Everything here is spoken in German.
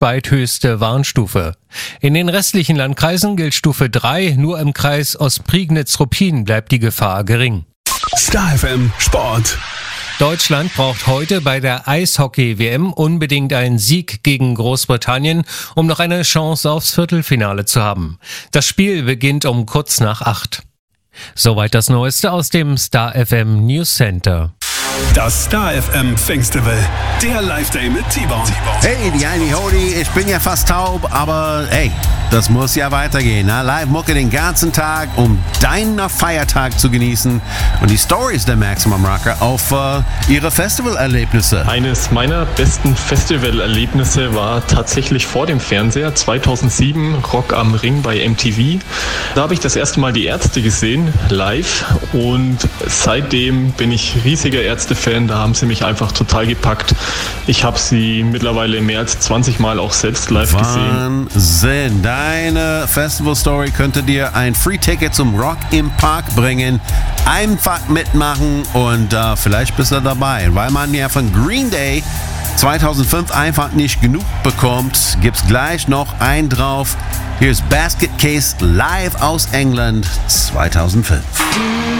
zweithöchste Warnstufe. In den restlichen Landkreisen gilt Stufe 3, nur im Kreis Ostprignitz-Ruppin bleibt die Gefahr gering. Star FM Sport. Deutschland braucht heute bei der Eishockey-WM unbedingt einen Sieg gegen Großbritannien, um noch eine Chance aufs Viertelfinale zu haben. Das Spiel beginnt um kurz nach 8. Soweit das Neueste aus dem Star FM News Center. Das Star FM Festival, der Live-Day mit T-Bone. Hey, die Heini Hodi, ich bin ja fast taub, aber hey, das muss ja weitergehen. Na? Live-Mucke den ganzen Tag, um deinen Feiertag zu genießen und die Stories der Maximum Rocker auf ihre Festivalerlebnisse. Eines meiner besten Festivalerlebnisse war tatsächlich vor dem Fernseher, 2007, Rock am Ring bei MTV. Da habe ich das erste Mal die Ärzte gesehen, live, und seitdem bin ich riesiger Ärzte-Fan, da haben sie mich einfach total gepackt. Ich habe sie mittlerweile mehr als 20 Mal auch selbst live gesehen. Wahnsinn! Deine Festival-Story könnte dir ein Free-Ticket zum Rock im Park bringen. Einfach mitmachen und vielleicht bist du dabei. Weil man ja von Green Day 2005 einfach nicht genug bekommt, gibt's gleich noch einen drauf. Hier ist Basket Case live aus England 2005.